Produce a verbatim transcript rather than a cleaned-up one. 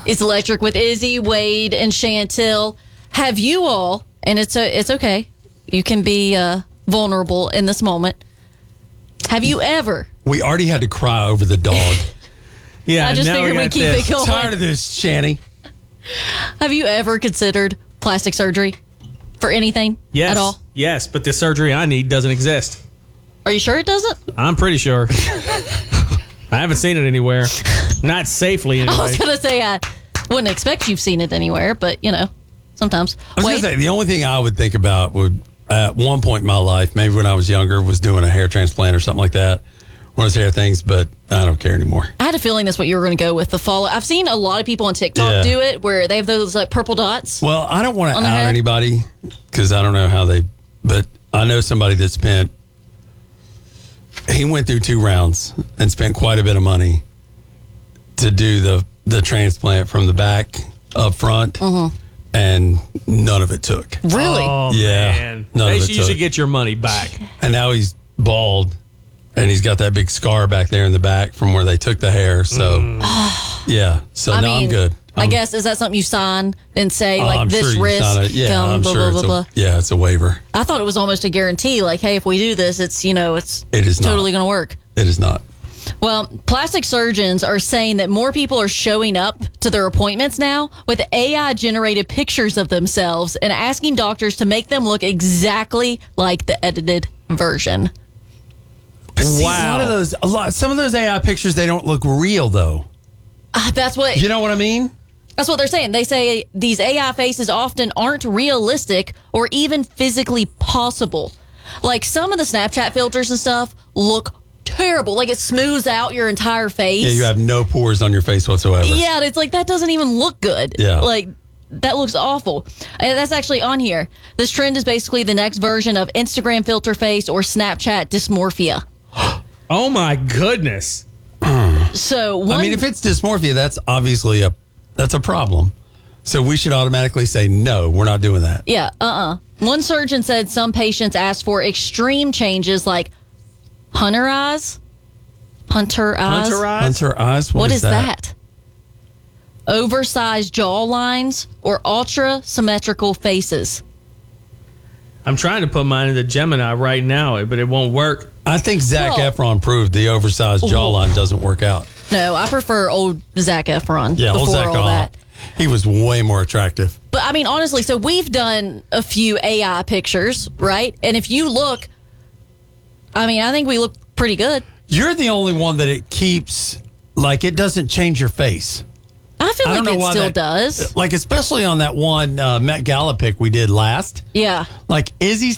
It's Electric with Izzy, Wade, and Chantel. Have you all, and it's a, it's okay, you can be uh, vulnerable in this moment. Have you ever? We already had to cry over the dog. Yeah, I just now figured we we'd got keep this. it going. Tired of this, Shanny. Have you ever considered plastic surgery for anything Yes, at all? yes, but the surgery I need doesn't exist. Are you sure it doesn't? I'm pretty sure. I haven't seen it anywhere. Not safely, anyway. I was going to say I wouldn't expect you've seen it anywhere, but, you know, sometimes. I was going Wade? to say, the only thing I would think about would, at one point in my life, maybe when I was younger, was doing a hair transplant or something like that. One of those hair things, but I don't care anymore. I had a feeling that's what you were going to go with, the follow. I've seen a lot of people on TikTok Yeah. do it where they have those like purple dots. Well, I don't want to On the out hair? anybody because I don't know how they, but I know somebody that spent, he went through two rounds and spent quite a bit of money to do the, the transplant from the back up front, and none of it took. Really? Oh, Yeah, man. none They of it should, you should took. get your money back. And now he's bald, and he's got that big scar back there in the back from where they took the hair. So, yeah. So I now mean, I'm good. I I'm- guess, is that something you sign and say, oh, like, I'm this sure you risk, sign it. Yeah, come, I'm blah, sure blah, it's blah, a, blah. yeah, it's a waiver. I thought it was almost a guarantee, like, hey, if we do this, it's, you know, it's It is not. totally going to work. It is not. Well, plastic surgeons are saying that more people are showing up to their appointments now with A I-generated pictures of themselves and asking doctors to make them look exactly like the edited version. See, a Wow. lot of those, a lot, some of those A I pictures, they don't look real though. Uh, that's what You know what I mean? that's what they're saying. They say these A I faces often aren't realistic or even physically possible. Like some of the Snapchat filters and stuff look terrible. Like it smooths out your entire face. Yeah, you have no pores on your face whatsoever. Yeah, it's like that doesn't even look good. Yeah. Like that looks awful. And that's actually on here. This trend is basically the next version of Instagram filter face or Snapchat dysmorphia. Oh, my goodness. So one, I mean, if it's dysmorphia, that's obviously a that's a problem. So we should automatically say no, we're not doing that. yeah, uh-uh. One surgeon said some patients asked for extreme changes like hunter eyes. Hunter eyes. Hunter eyes? Hunter eyes. What is that? Oversized jaw lines or ultra symmetrical faces. I'm trying to put mine in the Gemini right now, but it won't work. I think Zach Well- Efron proved the oversized jawline doesn't work out. No, I prefer old Zac Efron Yeah, old before Zac all Efron. that. He was way more attractive. But I mean, honestly, so we've done a few A I pictures, right? And if you look, I mean, I think we look pretty good. You're the only one that it keeps, like, it doesn't change your face. I feel I like don't know it why still that- does. Like, especially on that one uh, Met Gala pic we did last. Yeah. Like, Izzy's